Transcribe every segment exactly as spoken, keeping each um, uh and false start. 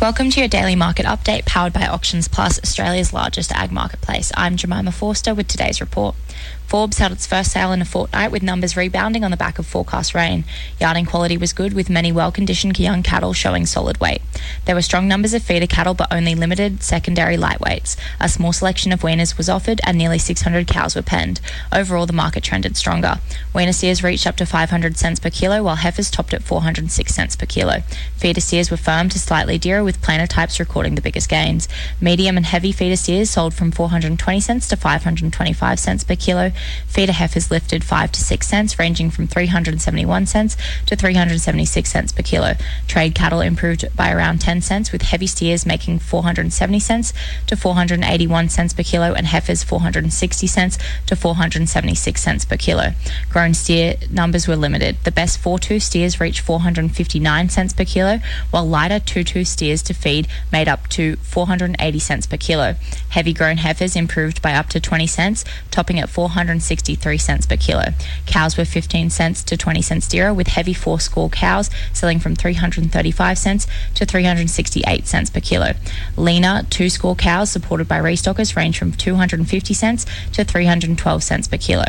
Welcome to your daily market update powered by Auctions Plus, Australia's largest ag marketplace. I'm Jemima Forster with today's report. Forbes held its first sale in a fortnight with numbers rebounding on the back of forecast rain. Yarding quality was good with many well-conditioned young cattle showing solid weight. There were strong numbers of feeder cattle but only limited secondary lightweights. A small selection of weaners was offered and nearly six hundred cows were penned. Overall, the market trended stronger. Weaner steers reached up to five hundred cents per kilo while heifers topped at four hundred six cents per kilo. Feeder steers were firm to slightly dearer with plainer types recording the biggest gains. Medium and heavy feeder steers sold from four hundred twenty cents to five hundred twenty-five cents per kilo. Feeder heifers lifted five to six cents, ranging from three hundred seventy-one cents to three hundred seventy-six cents per kilo. Trade cattle improved by around ten cents, with heavy steers making four hundred seventy cents to four hundred eighty-one cents per kilo and heifers four hundred sixty cents to four hundred seventy-six cents per kilo. Grown steer numbers were limited. The best four-tooth steers reached four hundred fifty-nine cents per kilo, while lighter two-tooth steers to feed made up to four hundred eighty cents per kilo. Heavy grown heifers improved by up to twenty cents, topping at four hundred sixty-three cents per kilo. Cows were fifteen cents to twenty cents dearer, with heavy four-score cows selling from three hundred thirty-five cents to three hundred sixty-eight cents per kilo. Leaner two-score cows supported by restockers range from two hundred fifty cents to three hundred twelve cents per kilo.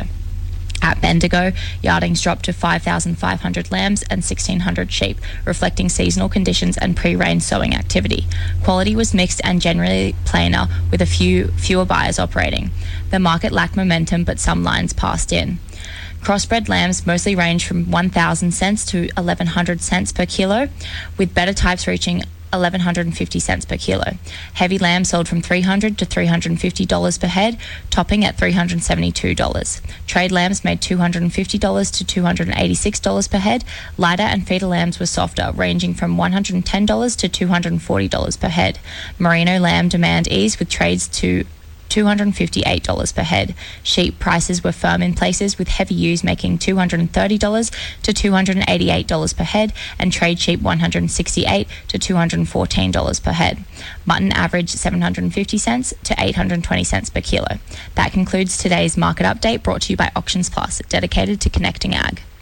At Bendigo, yardings dropped to five thousand five hundred lambs and sixteen hundred sheep, reflecting seasonal conditions and pre-rain sowing activity. Quality was mixed and generally plainer, with a few fewer buyers operating. The market lacked momentum, but some lines passed in. Crossbred lambs mostly range from one thousand cents to eleven hundred cents per kilo, with better types reaching eleven fifty cents per kilo. Heavy lamb sold from three hundred to three hundred fifty dollars per head, topping at three hundred seventy-two dollars. Trade lambs made two hundred fifty dollars to two hundred eighty-six dollars per head. Lighter and feeder lambs were softer, ranging from one hundred ten dollars to two hundred forty dollars per head. Merino lamb demand eased with trades to two hundred fifty-eight dollars per head. Sheep prices were firm in places, with heavy ewes making two hundred thirty dollars to two hundred eighty-eight dollars per head and trade sheep one hundred sixty-eight dollars to two hundred fourteen dollars per head. Mutton averaged seven hundred fifty cents to eight hundred twenty cents per kilo. That concludes today's market update, brought to you by Auctions Plus, dedicated to connecting ag.